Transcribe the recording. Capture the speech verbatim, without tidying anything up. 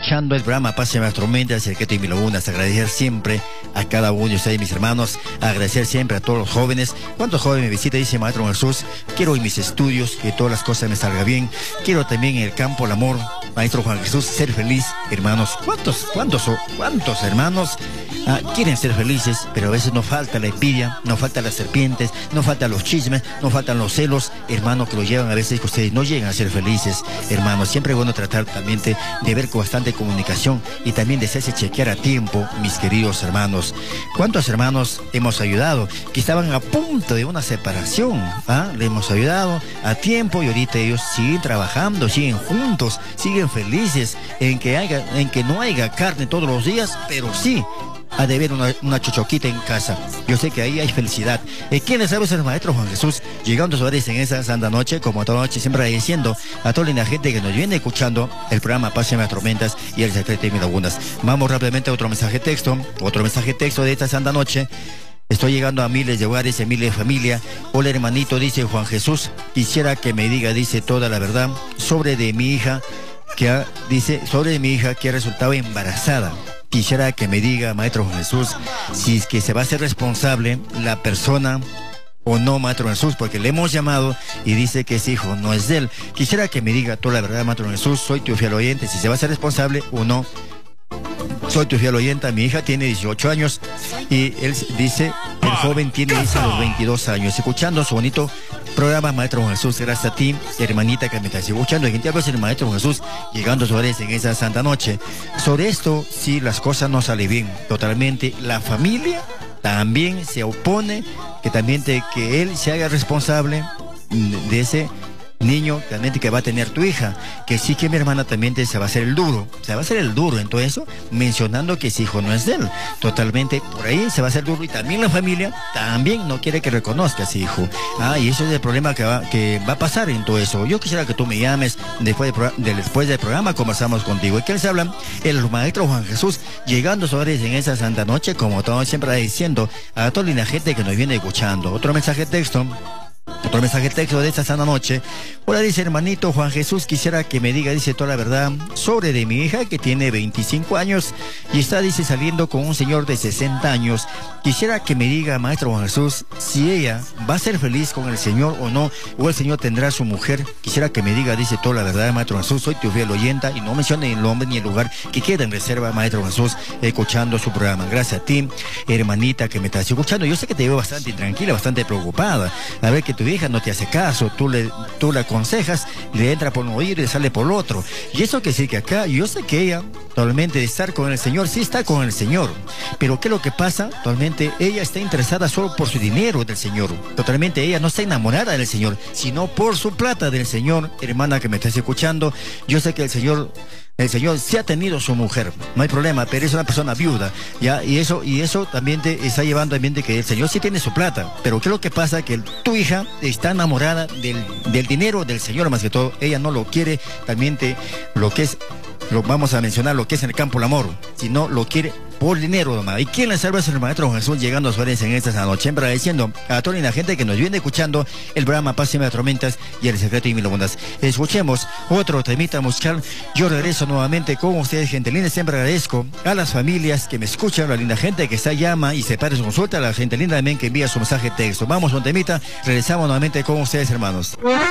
escuchando el programa Paz y Tormentas, el que te mi lagunas. Agradecer siempre a cada uno de ustedes, mis hermanos. Agradecer siempre a todos los jóvenes. ¿Cuántos jóvenes me visitan? Dice Maestro Jesús, quiero en mis estudios que todas las cosas me salgan bien. Quiero también en el campo el amor. Maestro Juan Jesús, ser feliz, hermanos. ¿Cuántos, cuántos, cuántos hermanos ah, quieren ser felices? Pero a veces nos falta la envidia, nos faltan las serpientes, nos faltan los chismes, nos faltan los celos, hermanos, que lo llevan a veces que ustedes no llegan a ser felices, hermanos. Siempre es bueno tratar también de, de ver con bastante comunicación y también de hacerse chequear a tiempo, mis queridos hermanos. ¿Cuántos hermanos hemos ayudado que estaban a punto de una separación? ¿Ah? Le hemos ayudado a tiempo y ahorita ellos siguen trabajando, siguen juntos, siguen felices en que haya, en que no haya carne todos los días, pero sí ha de haber una, una chochoquita en casa. Yo sé que ahí hay felicidad. Eh, ¿Quién les sabe? Es el Maestro Juan Jesús, llegando a sus hogares en esa santa noche, como toda noche, siempre agradeciendo a toda la gente que nos viene escuchando el programa Paz y Tormentas y el secreto de mis lagunas. Vamos rápidamente a otro mensaje texto, otro mensaje texto de esta santa noche. Estoy llegando a miles de hogares, a miles de familia. Hola hermanito, dice Juan Jesús, quisiera que me diga, dice, toda la verdad sobre de mi hija, que ha, dice, sobre de mi hija que ha resultado embarazada. Quisiera que me diga, Maestro Juan Jesús, si es que se va a hacer responsable la persona o no, Maestro Jesús, porque le hemos llamado y dice que ese hijo no es de él. Quisiera que me diga toda la verdad, Maestro Jesús, soy tu fiel oyente, si se va a hacer responsable o no. Soy tu fiel oyente, mi hija tiene dieciocho años y él dice, el joven tiene, dice, los veintidós años. Escuchando su bonito programa, Maestro Juan Jesús, gracias a ti, hermanita que me estás escuchando. Y es el Maestro Juan Jesús llegando a su hogares en esa santa noche. Sobre esto, si las cosas no salen bien, totalmente, la familia también se opone, que también te, que él se haga responsable de ese niño realmente que va a tener tu hija, que sí, que mi hermana también te, se va a hacer el duro, se va a hacer el duro en todo eso, mencionando que ese hijo no es de él, totalmente por ahí se va a hacer duro. Y también la familia también no quiere que reconozca a ese hijo. Ah, y eso es el problema que va, que va a pasar en todo eso. Yo quisiera que tú me llames después, de, de, después del programa, conversamos contigo. ¿Y qué les hablan? El Maestro Juan Jesús, llegando a sus hogares en esa santa noche, como todo siempre diciendo a toda la gente que nos viene escuchando. Otro mensaje texto. Otro mensaje texto de esta sana noche. Hola, dice hermanito Juan Jesús, quisiera que me diga, dice, toda la verdad sobre de mi hija que tiene veinticinco años y está, dice, saliendo con un señor de sesenta años. Quisiera que me diga, Maestro Juan Jesús, si ella va a ser feliz con el Señor o no, o el Señor tendrá a su mujer. Quisiera que me diga, dice, toda la verdad, Maestro Jesús, soy tu fiel oyenta, y no mencione el nombre ni el lugar, que queda en reserva, Maestro Jesús, escuchando su programa. Gracias a ti, hermanita que me estás escuchando. Yo sé que te veo bastante intranquila, bastante preocupada. A ver, que tu hija no te hace caso, tú le, tú le aconsejas, le entra por un oído y le sale por el otro. Y eso que sí que acá, yo sé que ella, totalmente de estar con el Señor, sí está con el Señor. Pero ¿qué es lo que pasa? Totalmente ella está interesada solo por su dinero del Señor. Totalmente ella no está enamorada del Señor, sino por su plata del Señor. Hermana que me estás escuchando, yo sé que el Señor... El Señor sí ha tenido su mujer, no hay problema, pero es una persona viuda, ¿ya? Y eso, y eso también te está llevando también de que el Señor sí tiene su plata. Pero ¿qué es lo que pasa? Que el, tu hija está enamorada del, del dinero del Señor, más que todo. Ella no lo quiere, también te, lo que es, lo vamos a mencionar, lo que es en el campo el amor, sino lo quiere por dinero nomás. ¿Y quién le salva? Es el Maestro Jesús, llegando a sus hogares en esta noche, agradeciendo a toda la gente que nos viene escuchando el programa Paz y Tormentas y el secreto de mil lagunas. Escuchemos otro temita musical. Yo regreso nuevamente con ustedes, gente linda. Siempre agradezco a las familias que me escuchan, a la linda gente que está, llama y se para su consulta, a la gente linda también que envía su mensaje de texto. Vamos a un temita, regresamos nuevamente con ustedes, hermanos.